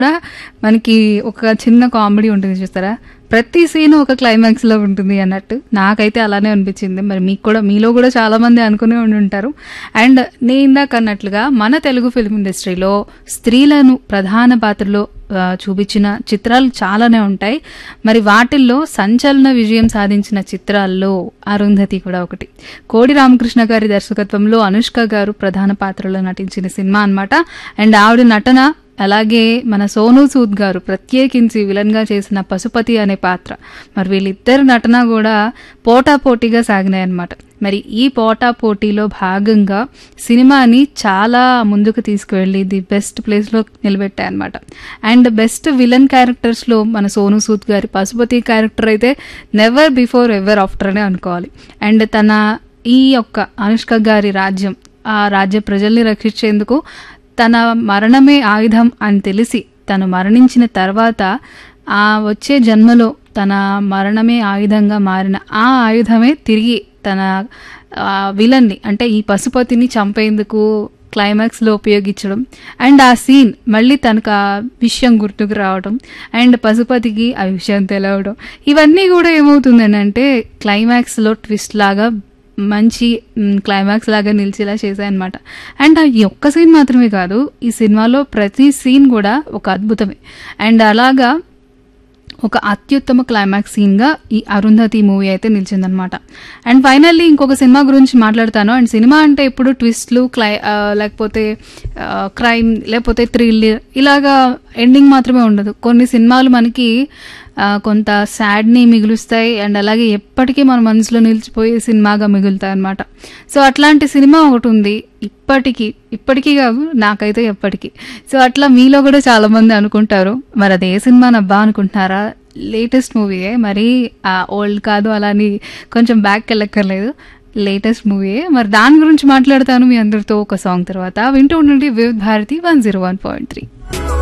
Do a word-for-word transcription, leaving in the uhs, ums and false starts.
కూడా మనకి ఒక చిన్న కామెడీ ఉంటుంది చూస్తారా, ప్రతి సీన్ ఒక క్లైమాక్స్ లో ఉంటుంది అన్నట్టు నాకైతే అలానే అనిపించింది. మరి మీకు కూడా, మీలో కూడా చాలా మంది అనుకునే ఉండి ఉంటారు. అండ్ నేను ఇందాక అన్నట్లుగా మన తెలుగు ఫిల్మ్ ఇండస్ట్రీలో స్త్రీలను ప్రధాన పాత్రలో ఆ, చూపించిన చిత్రాలు చాలానే ఉంటాయి. మరి వాటిల్లో సంచలన విజయం సాధించిన చిత్రాల్లో అరుంధతి కూడా ఒకటి. కోడి రామకృష్ణ గారి దర్శకత్వంలో అనుష్క గారు ప్రధాన పాత్రలో నటించిన సినిమా అన్నమాట. అండ్ ఆవిడ నటన, అలాగే మన సోనూ సూద్ గారు ప్రత్యేకించి విలన్ గా చేసిన పశుపతి అనే పాత్ర, మరి వీళ్ళిద్దరు నటన కూడా పోటాపోటీగా సాగినాయి అన్నమాట. మరి ఈ పోటా పోటీలో భాగంగా సినిమాని చాలా ముందుకు తీసుకువెళ్ళి ది బెస్ట్ ప్లేస్లో నిలబెట్టాయన్నమాట. అండ్ బెస్ట్ విలన్ క్యారెక్టర్స్లో మన సోనూ సూద్ గారి పశుపతి క్యారెక్టర్ అయితే నెవర్ బిఫోర్ ఎవర్ ఆఫ్టర్ అనే అనుకోవాలి. అండ్ తన ఈ యొక్క అనుష్క గారి రాజ్యం, ఆ రాజ్య ప్రజల్ని రక్షించేందుకు తన మరణమే ఆయుధం అని తెలిసి తను మరణించిన తర్వాత ఆ వచ్చే జన్మలో తన మరణమే ఆయుధంగా మారిన ఆ ఆయుధమే తిరిగి తన విలన్ని అంటే ఈ పశుపతిని చంపేందుకు క్లైమాక్స్లో ఉపయోగించడం, అండ్ ఆ సీన్ మళ్ళీ తనకు ఆ విషయం గుర్తుకు రావడం, అండ్ పశుపతికి ఆ విషయం తెలవడం, ఇవన్నీ కూడా ఏమవుతుందని అంటే క్లైమాక్స్లో ట్విస్ట్ లాగా మంచి క్లైమాక్స్ లాగా నిలిచేలా చేశాయన్నమాట. అండ్ ఈ ఒక్క సీన్ మాత్రమే కాదు, ఈ సినిమాలో ప్రతి సీన్ కూడా ఒక అద్భుతమే. అండ్ అలాగా ఒక అత్యుత్తమ క్లైమాక్స్ సీన్గా ఈ అరుంధతి మూవీ అయితే నిలిచిందనమాట. అండ్ ఫైనల్లీ ఇంకొక సినిమా గురించి మాట్లాడతాను. అండ్ సినిమా అంటే ఇప్పుడు ట్విస్ట్లు, క్లై లేకపోతే క్రైమ్, లేకపోతే థ్రిల్లర్, ఇలాగా ఎండింగ్ మాత్రమే ఉండదు. కొన్ని సినిమాలు మనకి కొంత సాడ్ని మిగులుస్తాయి, అండ్ అలాగే ఎప్పటికీ మన మనసులో నిలిచిపోయే సినిమాగా మిగులుతాయి అనమాట. సో అట్లాంటి సినిమా ఒకటి ఉంది ఇప్పటికీ, ఇప్పటికీ కాదు నాకైతే ఎప్పటికీ. సో అట్లా మీలో కూడా చాలా మంది అనుకుంటారు, మరి అది ఏ సినిమా నబ్బా అనుకుంటున్నారా? లేటెస్ట్ మూవీయే, మరి ఆ ఓల్డ్ కాదు, అలా అని కొంచెం బ్యాక్ వెళ్ళక్కర్లేదు, లేటెస్ట్ మూవీయే. మరి దాని గురించి మాట్లాడతాను మీ అందరితో ఒక సాంగ్ తర్వాత. వింటూ ఉండండి వివిధ Bharati one zero one point three.